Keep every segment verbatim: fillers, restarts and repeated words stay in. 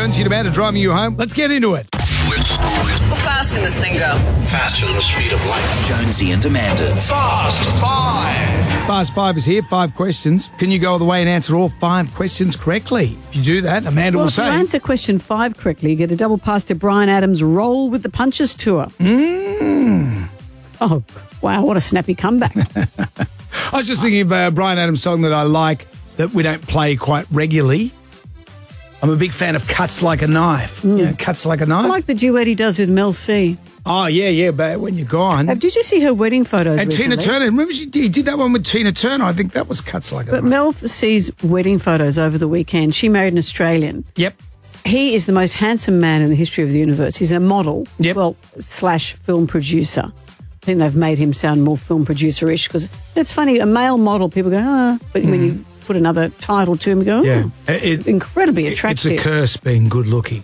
Jonesy and Amanda driving you home. Let's get into it. How fast can this thing go? Faster than the speed of light. Jonesy and Amanda's Fast Five. Fast Five is here. Five questions. Can you go all the way and answer all five questions correctly? If you do that, Amanda Well, will if you say... answer question five correctly, you get a double pass to Brian Adams' Roll with the Punches tour. Mm. Oh, wow, what a snappy comeback. I was just thinking of a Brian Adams song that I like that we don't play quite regularly. I'm a big fan of Cuts Like a Knife. Mm. You know, Cuts Like a Knife. I like the duet he does with Mel C. Oh, yeah, yeah, but when you're gone. Uh, did you see her wedding photos And recently? Tina Turner. Remember she did, he did that one with Tina Turner. I think that was Cuts Like a But Knife. Mel C's wedding photos over the weekend, she married an Australian. Yep. He is the most handsome man in the history of the universe. He's a model, Yep. well, slash film producer. I think they've made him sound more film producer-ish because it's funny, a male model, people go, ah, but when you put another title to him, you go, oh, Yeah. it's It- incredibly It's attractive. a curse being good looking.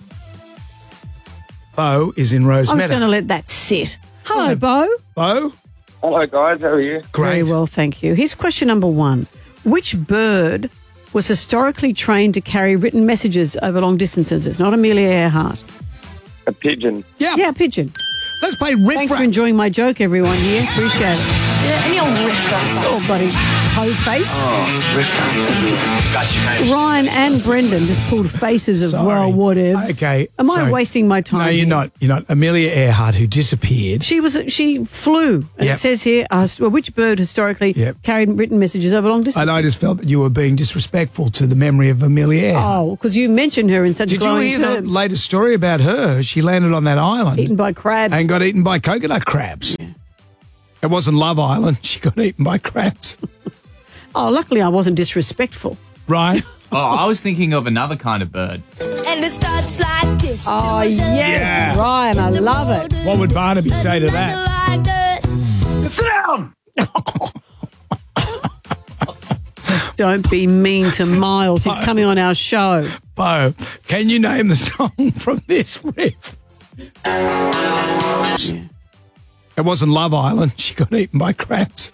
Bo is in Rose I was Meadow. going to let that sit. Hello, Hello. Bo. Bo? Hello, guys. How are you? Great. Very well, thank you. Here's question number one. Which bird was historically trained to carry written messages over long distances? It's not Amelia Earhart. A pigeon. Yeah. Yeah, pigeon. Let's play Riff Thanks Raff. for enjoying my joke, everyone here. Appreciate it. Yeah, any old riff raff. Oh, buddy. Ho-faced. Oh, riff raff. Got you, mate. Ryan and Brendan just pulled faces of, Sorry. well, whatevs. Okay. Am sorry. I wasting my time No, you're here? not. You're not. Amelia Earhart, who disappeared. She was. She flew. And Yep. it says here, uh, well, which bird historically Yep. carried written messages over long distances? And I just felt that you were being disrespectful to the memory of Amelia Earhart. Oh, because you mentioned her in such Did you glowing hear terms. the latest story about her? She landed on that island Eaten by crabs. and got eaten by coconut crabs. It wasn't Love Island. She got eaten by crabs. Oh, luckily I wasn't disrespectful. Right? Oh, I was thinking of another kind of bird. And it starts like this. Oh, yes, Yeah. Ryan, I love it. What would Barnaby say to that? Like Sit down! Don't be mean to Miles. He's coming on our show. Bo, can you name the song from this riff? It wasn't Love Island. She got eaten by crabs.